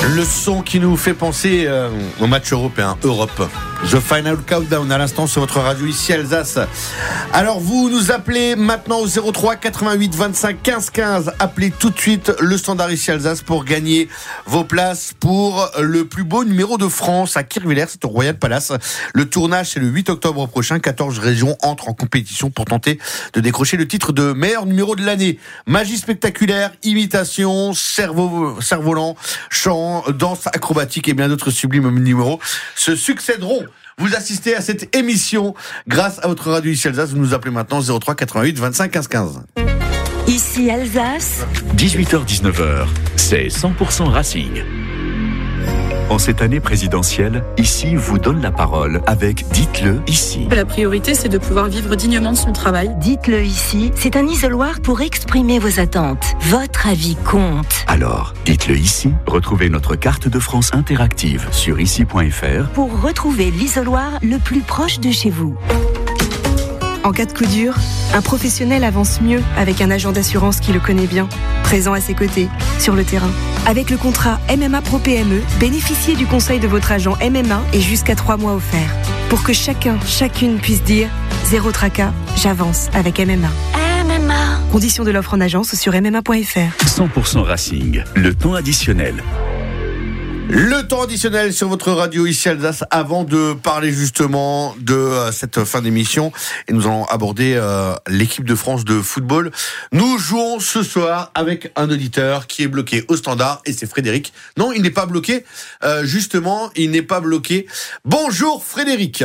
Le son qui nous fait penser au match européen, Europe. The Final Countdown à l'instant sur votre radio ici Alsace. Alors vous nous appelez maintenant au 03 88 25 15 15. Appelez tout de suite le standard ici Alsace pour gagner vos places pour le plus beau numéro de France à Kirchwiller, c'est au Royal Palace. Le tournage c'est le 8 octobre prochain. 14 régions entrent en compétition pour tenter de décrocher le titre de meilleur numéro de l'année. Magie spectaculaire, imitation, cerf-volant, chant, danse acrobatique et bien d'autres sublimes numéros se succéderont. Vous assistez à cette émission grâce à votre radio ici Alsace. Vous nous appelez maintenant 03 88 25 15 15. Ici Alsace. 18h-19h, c'est 100% Racing. En cette année présidentielle, Ici vous donne la parole avec Dites-le ici. La priorité, c'est de pouvoir vivre dignement de son travail. Dites-le ici, c'est un isoloir pour exprimer vos attentes. Votre avis compte. Alors, dites-le ici. Retrouvez notre carte de France interactive sur ici.fr pour retrouver l'isoloir le plus proche de chez vous. En cas de coup dur, un professionnel avance mieux avec un agent d'assurance qui le connaît bien, présent à ses côtés, sur le terrain. Avec le contrat MMA Pro PME, bénéficiez du conseil de votre agent MMA et jusqu'à 3 mois offerts. Pour que chacune puisse dire « Zéro tracas, j'avance avec MMA ». MMA. Conditions de l'offre en agence sur MMA.fr. 100% Racing, le temps additionnel. Le temps additionnel sur votre radio ici Alsace avant de parler justement de cette fin d'émission et nous allons aborder l'équipe de France de football. Nous jouons ce soir avec un auditeur qui est bloqué au standard et c'est Frédéric. Non, il n'est pas bloqué. Justement, il n'est pas bloqué. Bonjour Frédéric.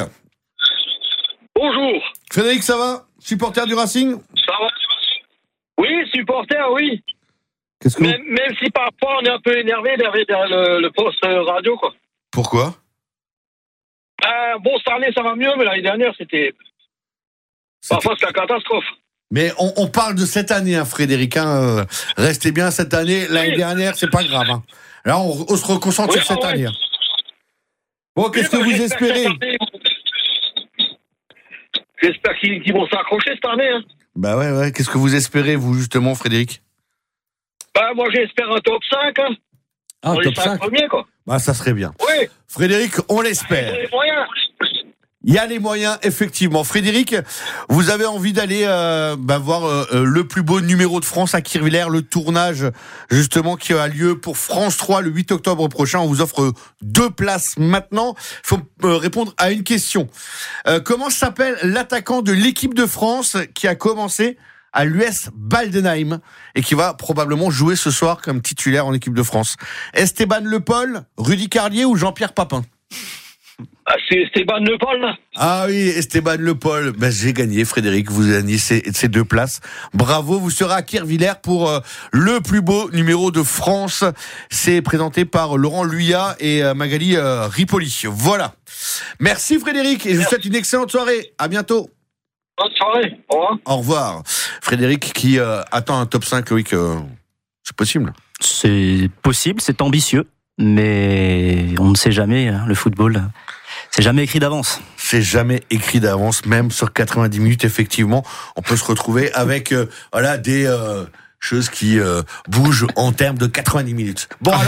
Bonjour. Frédéric, ça va ? Supporter du Racing ? Ça va ? Oui, supporter, oui. Même si parfois on est un peu énervé derrière le poste radio, quoi. Pourquoi ? Bon, cette année ça va mieux, mais l'année dernière parfois c'est la catastrophe. Mais on parle de cette année, hein, Frédéric. Restez bien cette année. L'année dernière, c'est pas grave. Hein. Là, on se reconcentre sur cette année. Bon, qu'est-ce que vous espérez ? J'espère qu'ils vont s'accrocher cette année. Hein. Bah ouais. Qu'est-ce que vous espérez, vous, justement, Frédéric ? Moi, j'espère un top 5. Hein. Ah, top 5 premier, quoi. Bah, ça serait bien. Oui. Frédéric, on l'espère. Il y a les moyens, effectivement. Frédéric, vous avez envie d'aller voir le plus beau numéro de France à Kirchwiller, le tournage, justement, qui a lieu pour France 3 le 8 octobre prochain. On vous offre 2 places maintenant. Il faut répondre à une question. Comment s'appelle l'attaquant de l'équipe de France qui a commencé à l'US Baldenheim et qui va probablement jouer ce soir comme titulaire en équipe de France? Esteban Le Paul, Rudy Carlier ou Jean-Pierre Papin? C'est Esteban Le Paul, là. Ah oui, Esteban Le Paul. J'ai gagné, Frédéric. Vous gagnez ces 2 places. Bravo, vous serez à Kirchwiller pour le plus beau numéro de France. C'est présenté par Laurent Luyat et Magali Ripoli. Voilà. Merci Frédéric et je vous souhaite une excellente soirée. À bientôt. Bonne soirée. Au revoir. Au revoir. Frédéric qui attend un top 5, Loïc. C'est possible? C'est possible, c'est ambitieux. Mais on ne sait jamais, hein, le football, c'est jamais écrit d'avance. C'est jamais écrit d'avance, même sur 90 minutes, effectivement. On peut se retrouver avec des choses qui bougent en termes de 90 minutes. Bon, alors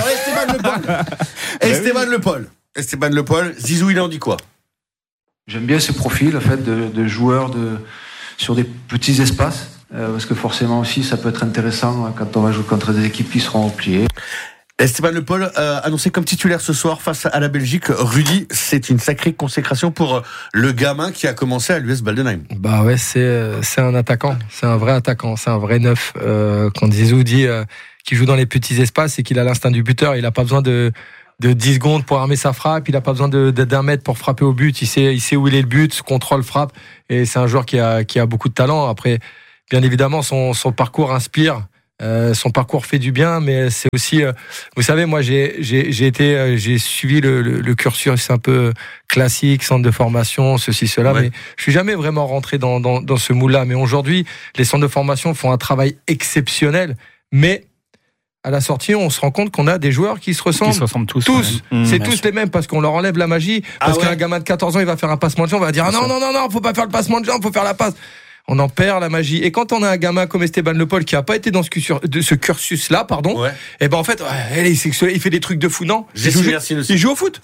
Esteban Le Paul, Zizou, il en dit quoi? J'aime bien ce profil, en fait, de joueurs sur des petits espaces, parce que forcément aussi, ça peut être intéressant quand on va jouer contre des équipes qui seront repliées. Esteban Le Paul, annoncé comme titulaire ce soir face à la Belgique. Rudy, c'est une sacrée consécration pour le gamin qui a commencé à l'US Baldenheim. Bah ouais, c'est un attaquant, c'est un vrai attaquant, c'est un vrai neuf. Quand Zizou dit qu'il joue dans les petits espaces et qu'il a l'instinct du buteur, il a pas besoin de 10 secondes pour armer sa frappe, il a pas besoin d'un mètre pour frapper au but, il sait où il est le but, contrôle, frappe, et c'est un joueur qui a beaucoup de talent. Après, bien évidemment, son parcours inspire. Son parcours fait du bien, mais c'est aussi, vous savez, moi j'ai suivi le cursus un peu classique, centre de formation, ceci, cela, ouais. Mais je suis jamais vraiment rentré dans ce moule-là. Mais aujourd'hui, les centres de formation font un travail exceptionnel, mais à la sortie, on se rend compte qu'on a des joueurs qui se ressemblent tous. C'est tous les mêmes parce qu'on leur enlève la magie. Parce qu'un gamin de 14 ans, il va faire un passement de jambe, on va dire non, faut pas faire le passement de jambe, faut faire la passe. on en perd la magie. Et quand on a un gamin comme Esteban Le Paul qui a pas été dans ce cursus-là, et ben en fait, il fait des trucs de fou, non? Il joue au foot.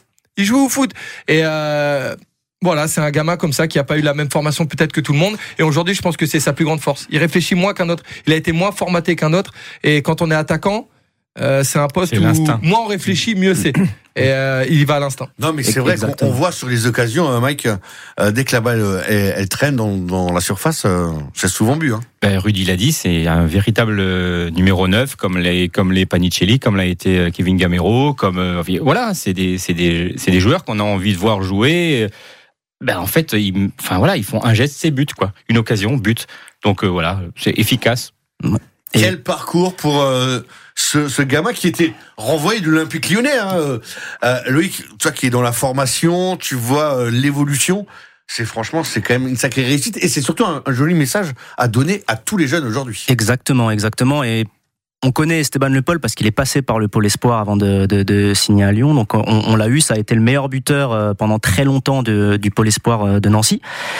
Et voilà, c'est un gamin comme ça qui a pas eu la même formation peut-être que tout le monde. Et aujourd'hui, je pense que c'est sa plus grande force. Il réfléchit moins qu'un autre. Il a été moins formaté qu'un autre. Et quand on est attaquant, c'est un poste où moins on réfléchit, mieux c'est. Et il y va à l'instinct. Non, mais c'est vrai qu'on voit sur les occasions, Mike, dès que la balle elle traîne dans la surface, c'est souvent but. Rudy l'a dit, c'est un véritable numéro 9, comme les Panicelli, comme l'a été Kevin Gamero, voilà, c'est des joueurs qu'on a envie de voir jouer. En fait, ils font un geste, c'est but, quoi. Une occasion, but. Donc voilà, c'est efficace. Quel parcours pour ce gamin qui était renvoyé de l'Olympique Lyonnais. Loïc, toi qui es dans la formation, tu vois l'évolution. C'est quand même une sacrée réussite et c'est surtout un joli message à donner à tous les jeunes aujourd'hui. Exactement. Et on connaît Esteban Le Paul parce qu'il est passé par le pôle espoir avant de signer à Lyon. Donc on l'a eu, ça a été le meilleur buteur pendant très longtemps du pôle espoir de Nancy.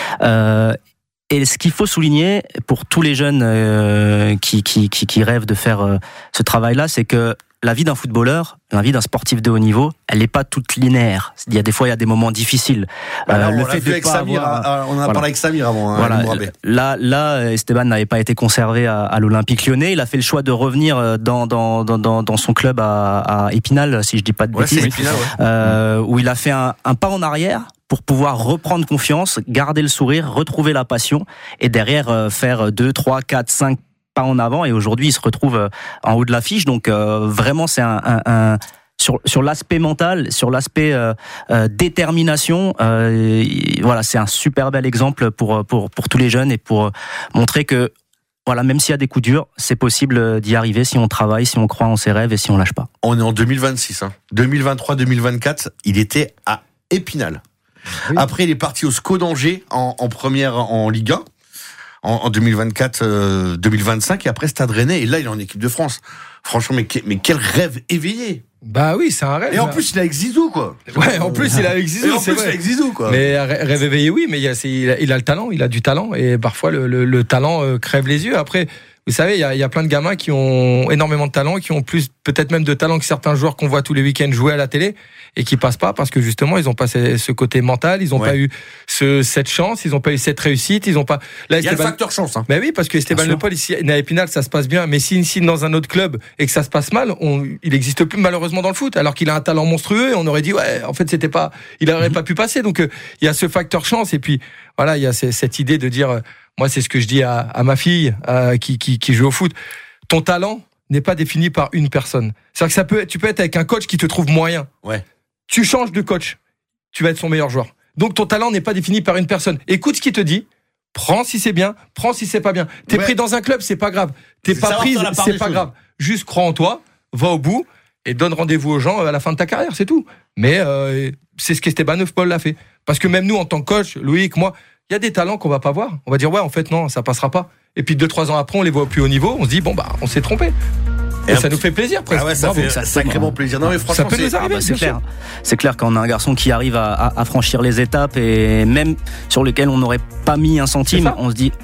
Et ce qu'il faut souligner pour tous les jeunes qui rêvent de faire ce travail-là, c'est que la vie d'un footballeur, la vie d'un sportif de haut niveau, elle n'est pas toute linéaire. Il y a des moments difficiles. On a parlé avec Samir avant. Là, Esteban n'avait pas été conservé à l'Olympique Lyonnais. Il a fait le choix de revenir dans son club à Épinal, si je dis pas de bêtises, où il a fait un pas en arrière pour pouvoir reprendre confiance, garder le sourire, retrouver la passion et derrière faire 2, 3, 4, 5 pas en avant. Et aujourd'hui, il se retrouve en haut de l'affiche. Donc vraiment, c'est sur l'aspect mental, sur l'aspect détermination. Voilà, c'est un super bel exemple pour tous les jeunes et pour montrer que voilà, même s'il y a des coups durs, c'est possible d'y arriver si on travaille, si on croit en ses rêves et si on lâche pas. On est en 2026, 2023-2024. Il était à Épinal. Oui. Après, il est parti au SCO d'Angers en première en Ligue 1 en 2024-2025 et après Stade Rennais. Et là, il est en équipe de France. Franchement, mais quel rêve éveillé. Bah oui, c'est un rêve. Et en plus, il est avec Zizou, quoi. Ouais, en plus, il est avec Zizou. Mais rêve éveillé, oui, mais il a le talent, il a du talent. Et parfois, le talent crève les yeux. Après, vous savez, il y a plein de gamins qui ont énormément de talent, qui ont peut-être même de talent que certains joueurs qu'on voit tous les week-ends jouer à la télé et qui passent pas parce que justement ils ont pas ce côté mental, ils ont pas eu cette chance, ils ont pas eu cette réussite, ils ont pas. Là, il y a le facteur chance. Hein. Mais oui, parce que Esteban Le Paul ici à Épinal, ça se passe bien, mais s'il signe dans un autre club et que ça se passe mal, il n'existe plus malheureusement dans le foot, alors qu'il a un talent monstrueux et on aurait dit en fait il n'aurait pas pu passer. Donc il y a ce facteur chance et puis voilà, il y a cette idée de dire. Moi, c'est ce que je dis à ma fille qui joue au foot. Ton talent n'est pas défini par une personne. C'est-à-dire que tu peux être avec un coach qui te trouve moyen. Ouais. Tu changes de coach, tu vas être son meilleur joueur. Donc ton talent n'est pas défini par une personne. Écoute ce qu'il te dit. Prends si c'est bien, prends si c'est pas bien. T'es pris dans un club, c'est pas grave. T'es pas prise, c'est pas grave. Juste crois en toi, va au bout et donne rendez-vous aux gens à la fin de ta carrière, c'est tout. Mais c'est ce qu'Esteban Le Paul a fait. Parce que même nous, en tant que coach, Loïc, moi, il y a des talents qu'on va pas voir. On va dire en fait non, ça passera pas. Et puis 2-3 ans après, on les voit au plus haut niveau. On se dit on s'est trompé. Et ça nous fait plaisir presque. Ah ouais, ça fait sacrément plaisir. Non mais franchement, ça peut nous arriver, c'est clair. C'est clair quand on a un garçon qui arrive à franchir les étapes et même sur lesquelles on n'aurait pas mis un centime, on se dit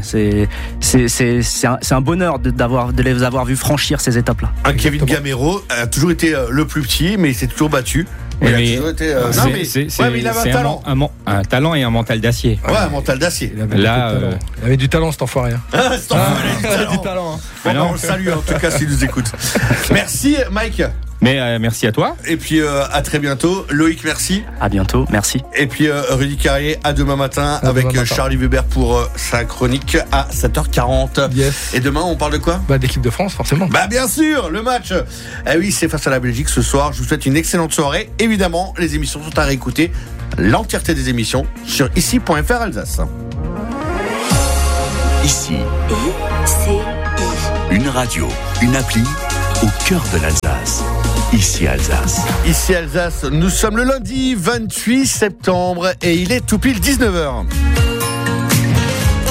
c'est un bonheur de les avoir vus franchir ces étapes-là. Kevin Gamero a toujours été le plus petit, mais il s'est toujours battu. Il a il avait un talent. Un talent et un mental d'acier. Ouais, un mental d'acier. Il avait du talent, cet enfoiré. Il a du talent. On le salue en tout cas s'il nous écoute. Merci Mike. Mais merci à toi. Et puis à très bientôt. Loïc, merci. À bientôt, merci. Et puis Rudy Carrier, à demain matin avec Charlie Weber pour sa chronique à 7h40. Yes. Et demain, on parle de quoi ? D'équipe de France, forcément. Bien sûr, le match. Oui, c'est face à la Belgique ce soir. Je vous souhaite une excellente soirée. Évidemment, les émissions sont à réécouter. L'entièreté des émissions sur ici.fr Alsace. Ici. Une radio, une appli au cœur de l'Alsace. Ici Alsace. Ici Alsace, nous sommes le lundi 28 septembre et il est tout pile 19h.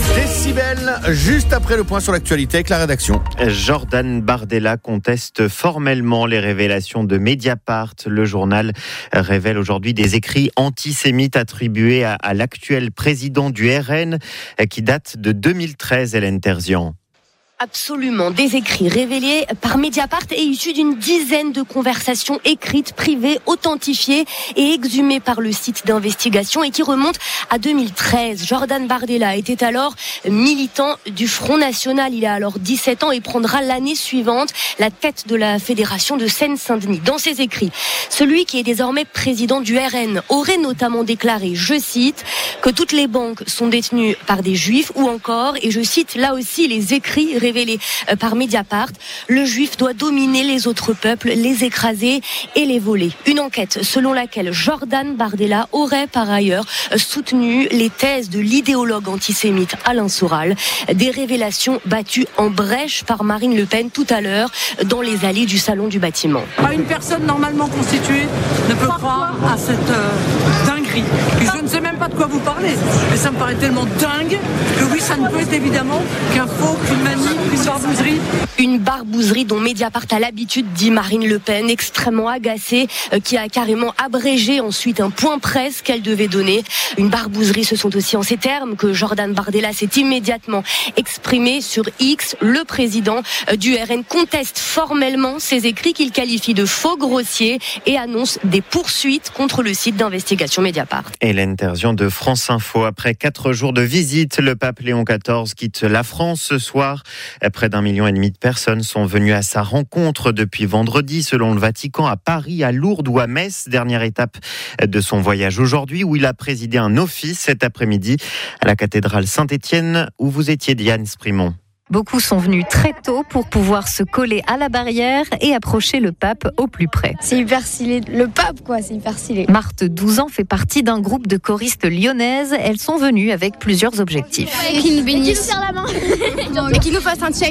Décibel, juste après le point sur l'actualité avec la rédaction. Jordan Bardella conteste formellement les révélations de Mediapart. Le journal révèle aujourd'hui des écrits antisémites attribués à l'actuel président du RN qui datent de 2013, Hélène Terzian. Absolument, des écrits révélés par Mediapart et issus d'une dizaine de conversations écrites, privées, authentifiées et exhumées par le site d'investigation et qui remontent à 2013. Jordan Bardella était alors militant du Front National. Il a alors 17 ans et prendra l'année suivante la tête de la Fédération de Seine-Saint-Denis. Dans ses écrits, celui qui est désormais président du RN aurait notamment déclaré, je cite, que toutes les banques sont détenues par des juifs ou encore, et je cite là aussi les écrits révélé par Mediapart, le juif doit dominer les autres peuples, les écraser et les voler. Une enquête selon laquelle Jordan Bardella aurait par ailleurs soutenu les thèses de l'idéologue antisémite Alain Soral. Des révélations battues en brèche par Marine Le Pen tout à l'heure dans les allées du salon du bâtiment. Une personne normalement constituée ne peut croire à cette dinguerie. Et je ne sais même pas de quoi vous parlez, mais ça me paraît tellement dingue que oui, ça ne peut être évidemment qu'un faux, qu'une manie, une barbouzerie. Une barbouzerie dont Mediapart a l'habitude, dit Marine Le Pen, extrêmement agacée, qui a carrément abrégé ensuite un point presse qu'elle devait donner. Une barbouzerie, ce sont aussi en ces termes que Jordan Bardella s'est immédiatement exprimé sur X. Le président du RN conteste formellement ces écrits qu'il qualifie de faux, grossiers et annonce des poursuites contre le site d'investigation Mediapart. Hélène Terzian de France Info. Après 4 jours de visite, le pape Léon XIV quitte la France ce soir. Près d'1,5 million de personnes sont venues à sa rencontre depuis vendredi, selon le Vatican, à Paris, à Lourdes ou à Metz. Dernière étape de son voyage aujourd'hui, où il a présidé un office cet après-midi à la cathédrale Saint-Étienne, où vous étiez, Diane Sprimont. Beaucoup sont venus très tôt pour pouvoir se coller à la barrière et approcher le pape au plus près. C'est hyper stylé. Le pape, quoi, c'est hyper stylé. Marthe, 12 ans, fait partie d'un groupe de choristes lyonnaises. Elles sont venues avec plusieurs objectifs. Et qui nous bénissent. Qui nous serre la main. Et qui nous fasse un check.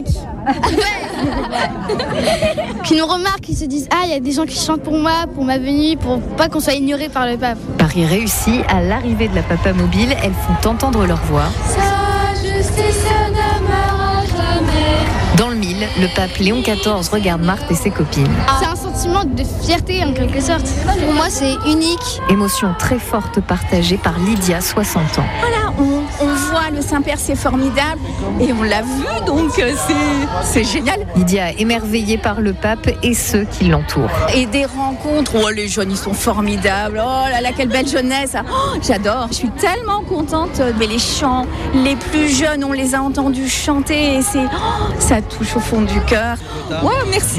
Qui nous remarquent, qui se disent, il y a des gens qui chantent pour moi, pour ma venue, pour pas qu'on soit ignoré par le pape. Paris réussi. À l'arrivée de la Papa Mobile, elles font entendre leur voix. Sa justice ne meurt jamais. Dans le mille, le pape Léon XIV regarde Marthe et ses copines. C'est un sentiment de fierté en quelque sorte. Pour moi, c'est unique. Émotion très forte partagée par Lydia, 60 ans. Voilà, on voit le Saint-Père, c'est formidable. Et on l'a vu, donc c'est génial. Lydia, émerveillée par le pape et ceux qui l'entourent. Et des rencontres, les jeunes, ils sont formidables. Oh là là, quelle belle jeunesse. J'adore. Je suis tellement contente. Mais les chants, les plus jeunes, on les a entendus chanter et ça touche au fond du cœur. Ouais, merci.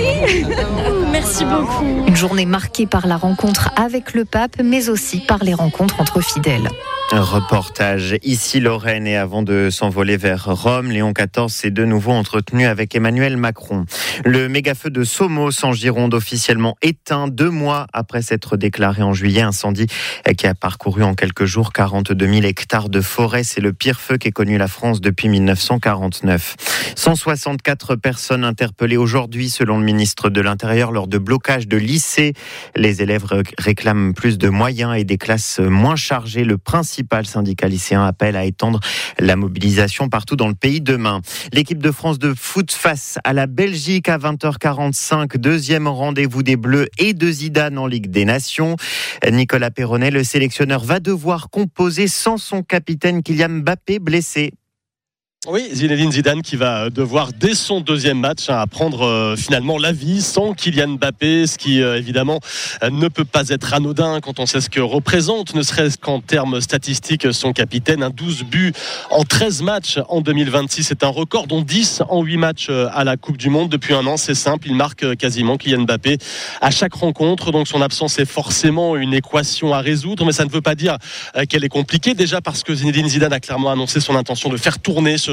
Merci beaucoup. Une journée marquée par la rencontre avec le pape, mais aussi par les rencontres entre fidèles. Un reportage ici Lorraine, et avant de s'envoler vers Rome, Léon XIV s'est de nouveau entretenu avec Emmanuel Macron. Le méga-feu de Somos en Gironde officiellement éteint 2 mois après s'être déclaré en juillet. Incendie qui a parcouru en quelques jours 42 000 hectares de forêt. C'est le pire feu qu'ait connu la France depuis 1949. 164 personnes interpellées aujourd'hui selon le ministre de l'Intérieur lors de blocages de lycées. Les élèves réclament plus de moyens et des classes moins chargées. Le principal syndicat lycéen appelle à étendre la mobilisation partout dans le pays demain. L'équipe de France de foot face à la Belgique à 20h45. Deuxième rendez-vous des Bleus et de Zidane en Ligue des Nations. Nicolas Perronnet, le sélectionneur, va devoir composer sans son capitaine Kylian Mbappé blessé. Oui, Zinedine Zidane qui va devoir, dès son deuxième match, apprendre finalement la vie sans Kylian Mbappé, ce qui évidemment ne peut pas être anodin quand on sait ce que représente, ne serait-ce qu'en termes statistiques, son capitaine. 12 buts en 13 matchs en 2026, c'est un record, dont 10 en 8 matchs à la Coupe du Monde. Depuis un an, c'est simple, il marque quasiment, Kylian Mbappé, à chaque rencontre. Donc son absence est forcément une équation à résoudre, mais ça ne veut pas dire qu'elle est compliquée. Déjà parce que Zinedine Zidane a clairement annoncé son intention de faire tourner ce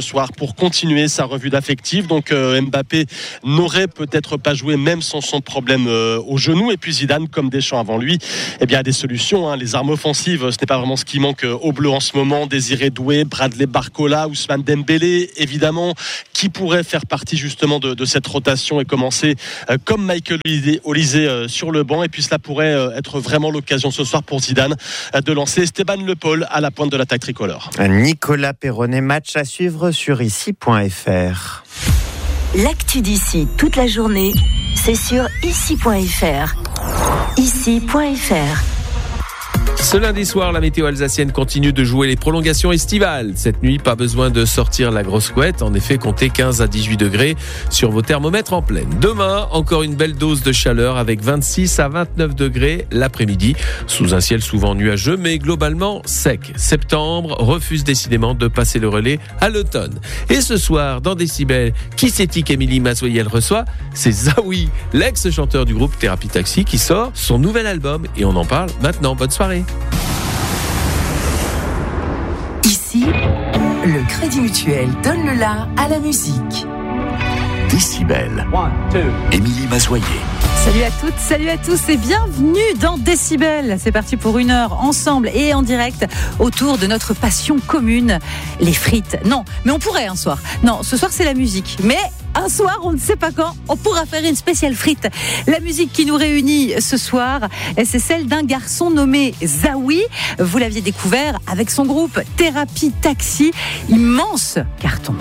soir pour continuer sa revue d'affectif. Donc Mbappé n'aurait peut-être pas joué même sans son problème au genou. Et puis Zidane, comme Deschamps avant lui, eh bien, a des solutions. Hein. Les armes offensives, ce n'est pas vraiment ce qui manque aux Bleus en ce moment. Désiré Doué, Bradley Barcola, Ousmane Dembélé, évidemment, qui pourrait faire partie justement de cette rotation et commencer comme Michael Olise sur le banc. Et puis cela pourrait être vraiment l'occasion ce soir pour Zidane de lancer Esteban Le Paul à la pointe de l'attaque tricolore. Nicolas Perronnet, match à suivre sur ici.fr. L'actu d'ici toute la journée, c'est sur ici.fr. Ici.fr. Ce lundi soir, la météo alsacienne continue de jouer les prolongations estivales. Cette nuit, pas besoin de sortir la grosse couette. En effet, comptez 15 à 18 degrés sur vos thermomètres en pleine. Demain, encore une belle dose de chaleur avec 26 à 29 degrés l'après-midi. Sous un ciel souvent nuageux, mais globalement sec. Septembre refuse décidément de passer le relais à l'automne. Et ce soir, dans Décibel, qui c'est-il qu'Émilie Mazoyel reçoit ? C'est Zawi, l'ex-chanteur du groupe Thérapie Taxi, qui sort son nouvel album. Et on en parle maintenant. Bonne soirée. Ici, le Crédit Mutuel donne le la à la musique. Décibel. Émilie Mazoyer. Salut à toutes, salut à tous et bienvenue dans Décibel. C'est parti pour 1 heure ensemble et en direct autour de notre passion commune, les frites. Non, mais on pourrait un soir. Non, ce soir c'est la musique. Mais un soir, on ne sait pas quand, on pourra faire une spéciale frite. La musique qui nous réunit ce soir, c'est celle d'un garçon nommé Zawi. Vous l'aviez découvert avec son groupe Thérapie Taxi. Immense carton.